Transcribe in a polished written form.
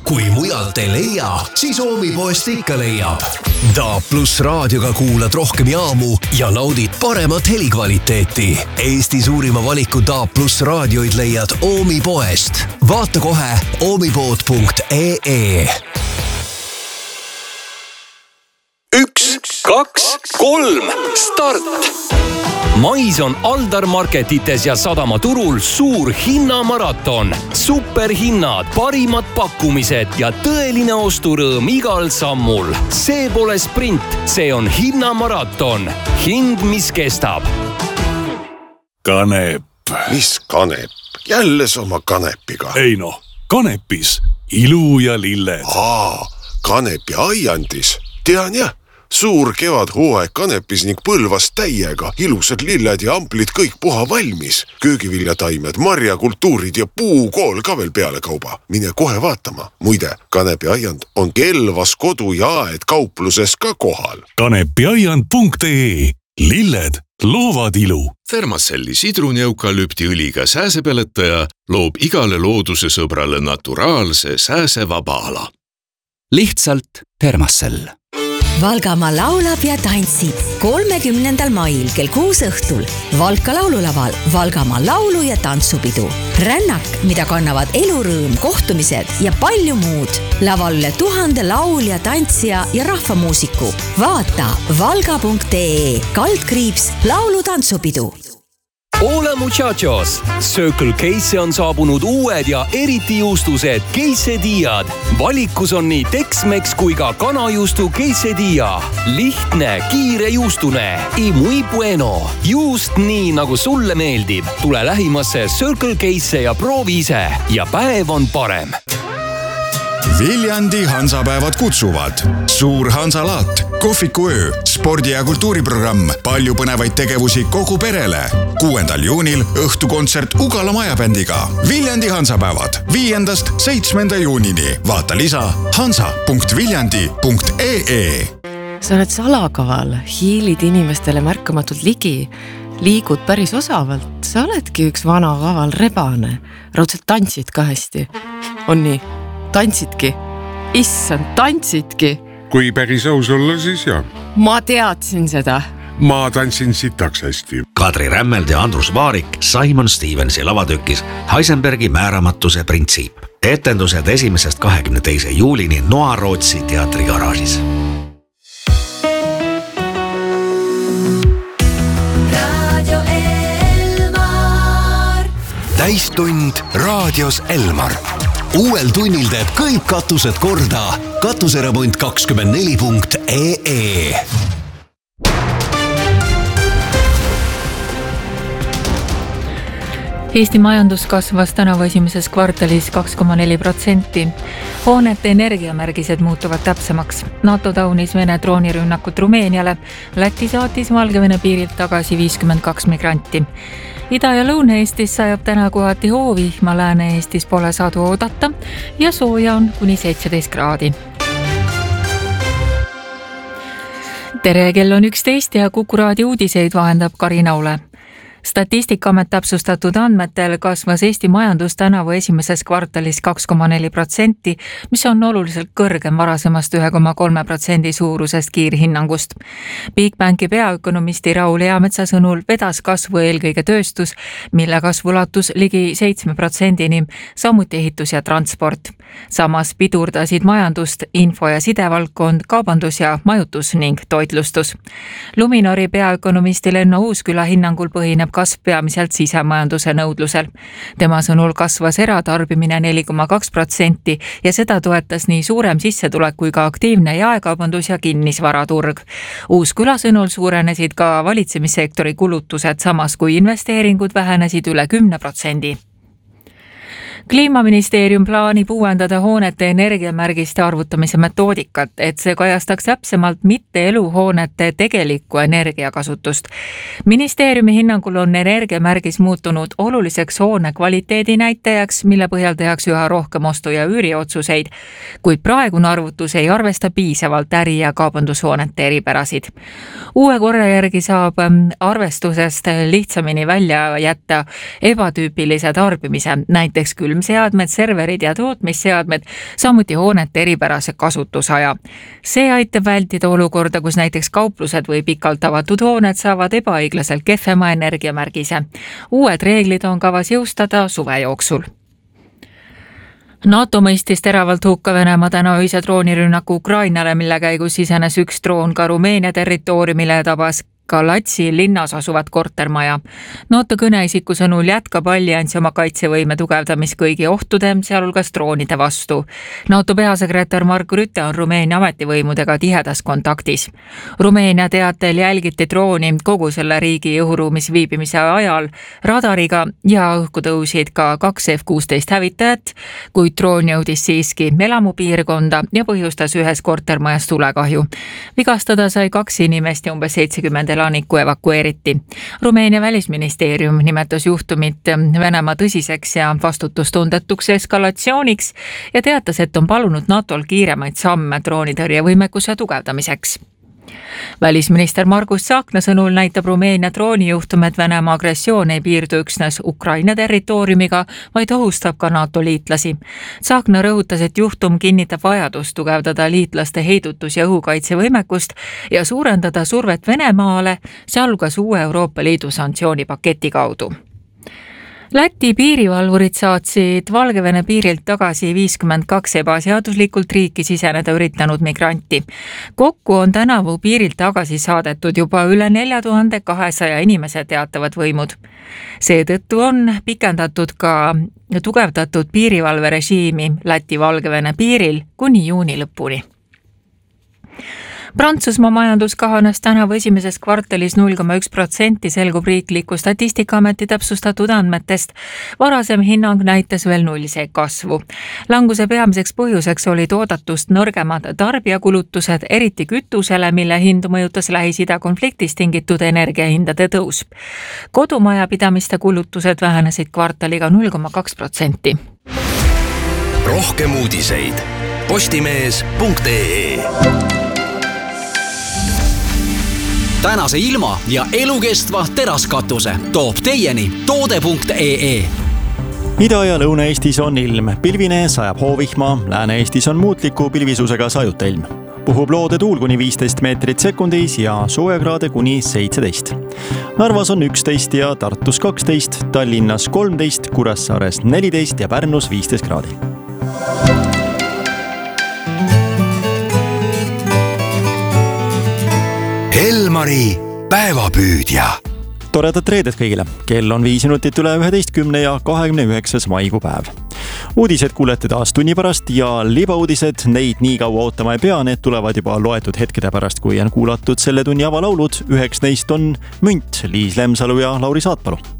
Kui mujalt ei leia, siis Oomipoest ikka leiab. DAB+ raadioga kuulad rohkem jaamu ja naudid paremat helikvaliteeti. Eesti suurima valiku DAB+ raadioid leiad Oomipoest. Vaata kohe oomipood.ee. 1, 2, 3, start! Mais on Aldar Marketites ja Sadamaturul suur hinnamaraton. Superhinnad, parimad pakkumised ja tõeline osturõõm igal sammul. See pole sprint, see on hinnamaraton. Hind, mis kestab. Kanep. Mis kanep? Jälle sama kanepiga. Ei noh, kanepis. Ilu ja lilled. Kanepi aiandis. Tean jah. Suur kevadhooaeg kanepis ning Põlvas täiega. Ilusad lilled ja amplid kõik puha valmis. Köögiviljataimed, marjakultuurid ja puukool ka veel peale kauba. Mine kohe vaatama. Muide, kanepi aiand on Kelvas kodu ja aed kaupluses ka kohal. Kanepiaiand.ee. Lilled loovad ilu. Thermacelli sidruneukalüptiõliga sääsepeletaja loob igale looduse sõbrale naturaalse sääsevaba ala. Lihtsalt Thermacell. Valgamaa laulab ja tantsib 30. mail kell 6 õhtul Valka laululaval Valgamaa laulu- ja tantsupidu. Rännak, mida kannavad elurõõm, kohtumised ja palju muud. Laval üle 1000 laulja, tantsija ja rahvamuusiku. Vaata valga.ee / laulu-tantsupidu. Ole muchachos! Circle K'sse on saabunud uued ja eriti juustused quesadillad. Valikus on nii Tex-Mex kui ka kanajuustu quesadilla. Lihtne, kiire juustune. Y muy bueno. Juust nii, nagu sulle meeldib. Tule lähimasse Circle K'sse ja proovi ise. Ja päev on parem. Viljandi Hansapäevad kutsuvad. Suur Hansalaat, kohvikuöö, spordi- ja kultuuriprogramm, palju põnevaid tegevusi kogu perele. 6. juunil õhtukontsert Ugala majabändiga. Viljandi Hansapäevad 5. 7. juunini. Vaata lisa hansa.viljandi.ee. Sa oled salakaval, hiilid inimestele märkamatult ligi, liigud päris osavalt. Sa oledki üks vana kaval rebane. Raudselt tantsid ka hästi. On nii? Tantsidki. Issand, tantsidki. Kui päris aus olla, siis jah. Ma teadsin seda. Ma tantsin sitaks hästi. Kadri Rämmeld ja Andrus Vaarik Simon Stevensi lavatükis Heisenbergi määramatuse printsiip. Etendused 1. 22. juulini Noa-Rootsi teatrigaraažis. Täistund raadios Elmar. Uuel tunnil teeb kõik katused korda. Katuseremont24.ee. Eesti majandus kasvas tänavu esimeses kvartalis 2,4%. Hoonete energiamärgised muutuvad täpsemaks. NATO taunis Vene droonirünnakut Rumeeniale. Läti saatis Valgevene piirilt tagasi 52 migranti. Ida- ja Lõuna-Eestis sajab täna kohati hoovihma, Lääne-Eestis pole sadu oodata ja sooja on kuni 17 kraadi. Tere, kell on 11 ja Kuku raadio uudiseid vahendab Karina Ule. Statistikaamet täpsustatud andmetel kasvas Eesti majandus tänavu esimeses kvartalis 2,4%, mis on oluliselt kõrgem varasemast 1,3% suurusest kiirhinnangust. Bigbanki peaökonomisti Raul Eametsa sõnul vedas kasvu eelkõige tööstus, mille kasv ulatus ligi 7%-ni, samuti ehitus ja transport. Samas pidurdasid majandust info- ja sidevaldkond, kaubandus ja majutus ning toitlustus. Luminori peaökonomisti Lenno Uusküla hinnangul põhineb kasv peamiselt sisemajanduse nõudlusel. Tema sõnul kasvas eratarbimine 4,2% ja seda toetas nii suurem sissetulek kui ka aktiivne jaekaubandus ja kinnisvaraturg. Uusküla sõnul suurenesid ka valitsemissektori kulutused, samas kui investeeringud vähenesid üle 10%. Kliimaministeerium plaanib uuendada hoonete energiamärgiste arvutamise metoodikat, et see kajastaks täpsemalt mitte eluhoonete tegelikku energiakasutust. Ministeeriumi hinnangul on energiamärgis muutunud oluliseks hoone kvaliteedi näitajaks, mille põhjal tehakse üha rohkem ostu- ja üüriotsuseid, kuid praegune arvutus ei arvesta piisavalt äri- ja kaubandushoonete eripärasid. Uue korra järgi saab arvestusest lihtsamini välja jätta ebatüüpilise tarbimise, näiteks külm külmseadmed, serverid ja tootmisseadmed, samuti hoonete eripärase kasutusaja. See aitab vältida olukorda, kus näiteks kauplused või pikalt avatud hooned saavad ebaõiglaselt kehvema energiamärgise. Uued reeglid on kavas jõustada suve jooksul. NATO mõistis teravalt hukka Venemaa täna öise droonirünnaku Ukrainale, mille käigus sisenes üks droon ka Rumeenia territooriumile ja tabas Galatsi linnas asuvat kortermaja. NATO kõneisiku sõnul jätkab alliansi oma kaitsevõime tugevdamist kõigi ohtude, sealhulgas droonide vastu. NATO peasekretär Mark Rutte on Rumeenia ametivõimudega tihedas kontaktis. Rumeenia teatel jälgiti drooni kogu selle riigi õhuruumis viibimise ajal radariga ja õhku tõusid ka 2 F-16 hävitajat, kuid droon jõudis siiski elamupiirkonda ja põhjustas ühes kortermajas tulekahju. Vigastada sai 2 inimest ja umbes 70 elanikku evakueeriti. Rumeenia välisministeerium nimetas juhtumit Venemaa tõsiseks ja vastutustundetuks eskalatsiooniks ja teatas, et on palunud NATOl kiiremaid samme droonitõrjevõimekuse tugevdamiseks. Välisminister Margus Tsahkna sõnul näitab Rumeenia droonijuhtum, et Venemaa agressioon ei piirdu üksnes Ukraina territooriumiga, vaid ohustab ka NATO liitlasi. Tsahkna rõhutas, et juhtum kinnitab vajadust tugevdada liitlaste heidutus- ja õhukaitsevõimekust ja suurendada survet Venemaale, sealhulgas uue Euroopa Liidu sanktsioonipaketi kaudu. Läti piirivalvurid saatsid Valgevene piirilt tagasi 52 ebaseaduslikult riiki siseneda üritanud migranti. Kokku on tänavu piirilt tagasi saadetud juba üle 4200 inimese, teatavad võimud. Seetõttu on pikendatud ka tugevdatud piirivalverežiimi Läti-Valgevene piiril kuni juuni lõpuni. Prantsusmaa majandus kahanes tänavu esimeses kvartalis 0,1%, selgub riikliku Statistikaameti täpsustatud andmetest. Varasem hinnang näitas veel nullise kasvu. Languse peamiseks põhjuseks olid oodatust nõrgemad tarbijakulutused, eriti kütusele, mille hindu mõjutas Lähis-Ida konfliktist tingitud energiahindade tõus. Kodumajapidamiste kulutused vähenesid kvartaliga 0,2%. Rohkem uudiseid postimees.ee. Tänase ilma ja elukestva teraskatuse toob teieni toode.ee. Ida- ja Lõuna-Eestis on ilm. Pilvine sajab hoovihma, Lääne-Eestis on muutliku pilvisusega sajuta ilm. Puhub loode tuul kuni 15 meetrit sekundis ja soojakraade kuni 17. Narvas on 11 ja Tartus 12, Tallinnas 13, Kuressaares 14 ja Pärnus 15 kraadi. Elmari päevapüüdja. Toredat reedet kõigile. Kell on 5 minutit üle 11 ja 29. maikuu päev. Uudised kuulete taas tunni pärast ja libauudised, neid nii kaua ootama ei pea, need tulevad juba loetud hetkede pärast, kui on kuulatud selle tunni avalaulud. Üheks neist on Münt, Liis Lemsalu ja Lauri Saatpalu.